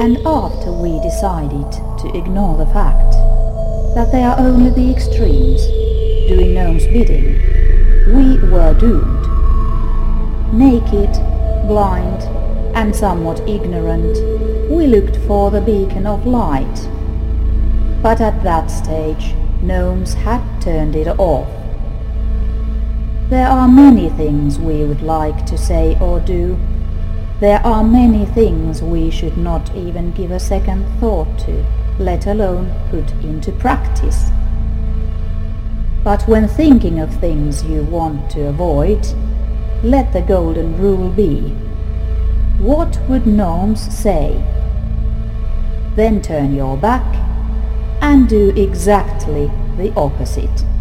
And after we decided to ignore the fact that they are only the extremes, doing gnomes' bidding, we were doomed. Naked, blind, and somewhat ignorant, we looked for the beacon of light. But at that stage, gnomes had turned it off. There are many things we would like to say or do. There are many things we should not even give a second thought to, let alone put into practice. But when thinking of things you want to avoid, let the golden rule be: what would gnomes say? Then turn your back and do exactly the opposite.